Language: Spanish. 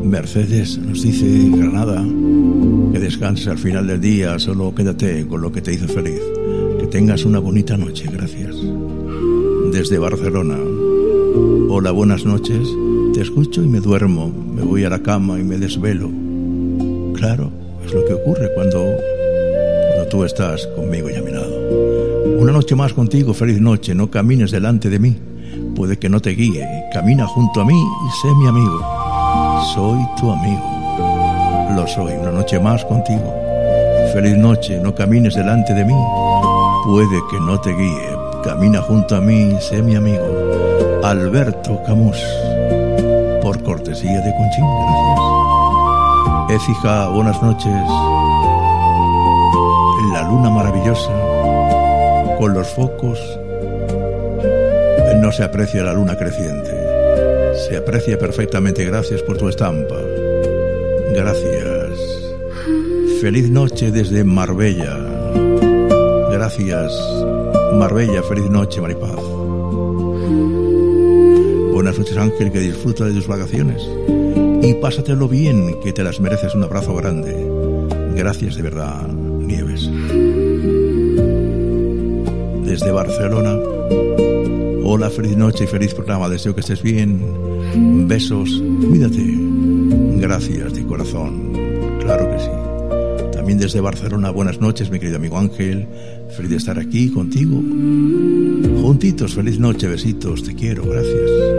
Mercedes nos dice Granada que descanses al final del día, solo quédate con lo que te hizo feliz. Que tengas una bonita noche, gracias. Desde Barcelona, hola, buenas noches, te escucho y me duermo, me voy a la cama y me desvelo. Claro, es lo que ocurre cuando tú estás conmigo y a mi lado. Una noche más contigo, feliz noche, no camines delante de mí, puede que no te guíe, camina junto a mí y sé mi amigo. Soy tu amigo, lo soy, una noche más contigo. Feliz noche, no camines delante de mí, puede que no te guíe, camina junto a mí y sé mi amigo. Alberto Camus, por cortesía de Conchín, gracias. Écija, buenas noches. La luna maravillosa, con los focos, no se aprecia la luna creciente. Se aprecia perfectamente, gracias por tu estampa. Gracias. Feliz noche desde Marbella. Gracias, Marbella, feliz noche, Maripaz. Buenas noches, Ángel, que disfruta de tus vacaciones. Y pásatelo bien, que te las mereces. Un abrazo grande. Gracias de verdad, Nieves. Desde Barcelona, hola, feliz noche y feliz programa. Deseo que estés bien. Besos, cuídate. Gracias de corazón. Claro que sí. También desde Barcelona, buenas noches, mi querido amigo Ángel. Feliz de estar aquí contigo. Juntitos, feliz noche, besitos, te quiero, gracias.